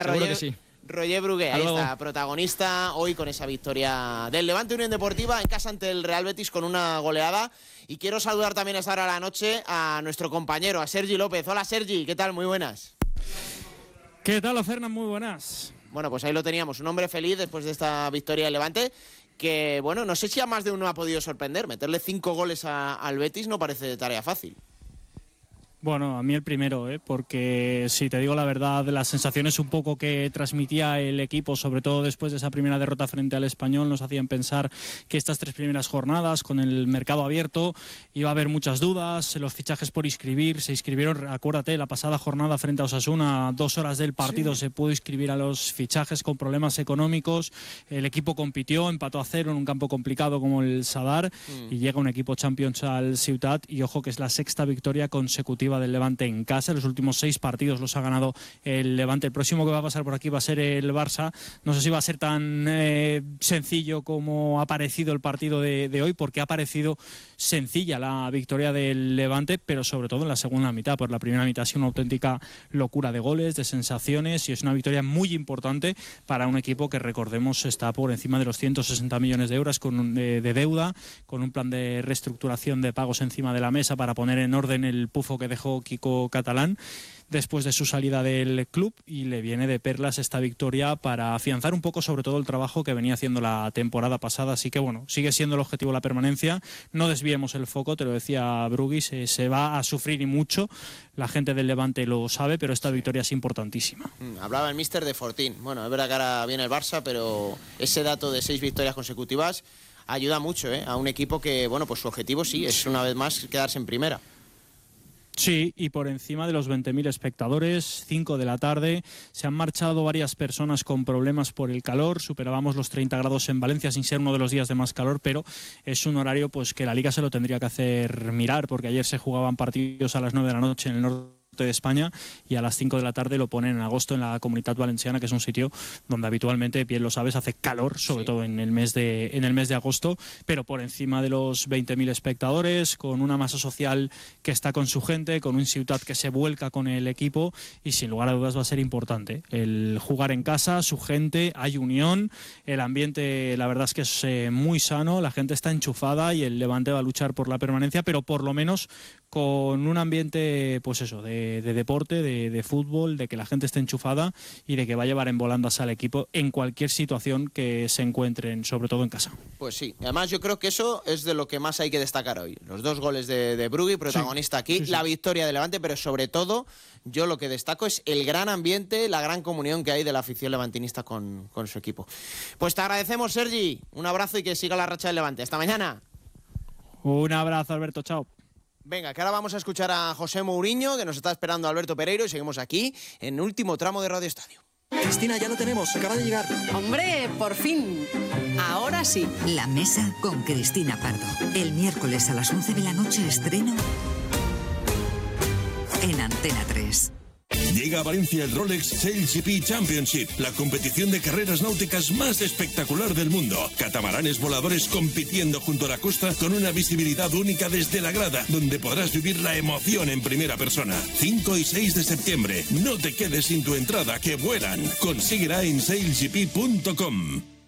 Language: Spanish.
Seguro que sí. Roger Brugué, ahí está, protagonista hoy con esa victoria del Levante Unión Deportiva en casa ante el Real Betis con una goleada. Y quiero saludar también a esta hora de la noche a nuestro compañero, a Sergi López. Hola Sergi, ¿qué tal? Muy buenas. ¿Qué tal, Fernán? Muy buenas. Bueno, pues ahí lo teníamos, un hombre feliz después de esta victoria del Levante, que bueno, no sé si a más de uno ha podido sorprender. Meterle 5 goles al Betis no parece tarea fácil. Bueno, a mí el primero, porque si te digo la verdad, las sensaciones un poco que transmitía el equipo, sobre todo después de esa primera derrota frente al Español, nos hacían pensar que estas 3 primeras jornadas, con el mercado abierto, iba a haber muchas dudas, los fichajes por inscribir, se inscribieron, acuérdate, la pasada jornada frente a Osasuna, a 2 horas del partido se pudo inscribir a los fichajes con problemas económicos, el equipo compitió, empató a 0 en un campo complicado como el Sadar, y llega un equipo Champions al Ciutat, y ojo que es la 6ª victoria consecutiva del Levante en casa. Los últimos 6 partidos los ha ganado el Levante. El próximo que va a pasar por aquí va a ser el Barça. No sé si va a ser tan sencillo como ha parecido el partido de hoy, porque ha parecido sencilla la victoria del Levante, pero sobre todo en la segunda mitad. Por la primera mitad ha sido una auténtica locura de goles, de sensaciones, y es una victoria muy importante para un equipo que, recordemos, está por encima de los 160 millones de euros de deuda, con un plan de reestructuración de pagos encima de la mesa para poner en orden el pufo que dejó Quico Catalán después de su salida del club, y le viene de perlas esta victoria para afianzar un poco sobre todo el trabajo que venía haciendo la temporada pasada. Así que bueno, sigue siendo el objetivo la permanencia, no desviemos el foco, te lo decía Brugui, se va a sufrir y mucho, la gente del Levante lo sabe, pero esta victoria es importantísima. Hablaba el míster de Fortín. Bueno, es verdad que ahora viene el Barça, pero ese dato de 6 victorias consecutivas ayuda mucho a un equipo que, bueno, pues su objetivo sí es una vez más quedarse en primera. Sí, y por encima de los 20.000 espectadores, 5 de la tarde, se han marchado varias personas con problemas por el calor, superábamos los 30 grados en Valencia sin ser uno de los días de más calor, pero es un horario pues que la Liga se lo tendría que hacer mirar, porque ayer se jugaban partidos a las 9 de la noche en el norte de España y a las 5 de la tarde lo ponen en agosto en la Comunitat Valenciana, que es un sitio donde habitualmente, bien lo sabes, hace calor, sobre todo en el mes de agosto, pero por encima de los 20.000 espectadores, con una masa social que está con su gente, con un Ciutat que se vuelca con el equipo, y sin lugar a dudas va a ser importante el jugar en casa, su gente, hay unión, el ambiente la verdad es que es muy sano, la gente está enchufada y el Levante va a luchar por la permanencia, pero por lo menos con un ambiente, pues eso, de deporte, de fútbol, de que la gente esté enchufada y de que va a llevar en volandas al equipo en cualquier situación que se encuentren, sobre todo en casa. Pues sí, además yo creo que eso es de lo que más hay que destacar hoy. Los 2 goles de Brugui, protagonista aquí, la victoria de Levante, pero sobre todo yo lo que destaco es el gran ambiente, la gran comunión que hay de la afición levantinista con su equipo. Pues te agradecemos, Sergi, un abrazo y que siga la racha del Levante. Hasta mañana. Un abrazo, Alberto, chao. Venga, que ahora vamos a escuchar a José Mourinho, que nos está esperando Alberto Pereiro, y seguimos aquí en el último tramo de Radio Estadio. Cristina, ya lo tenemos, acaba de llegar. ¡Hombre, por fin! Ahora sí. La Mesa con Cristina Pardo. El miércoles a las 11 de la noche estreno en Antena 3. Llega a Valencia el Rolex Sail Championship, la competición de carreras náuticas más espectacular del mundo. Catamaranes voladores compitiendo junto a la costa con una visibilidad única desde la grada, donde podrás vivir la emoción en primera persona. 5 y 6 de septiembre. No te quedes sin tu entrada, que vuelan. Consíguela en sailgp.com.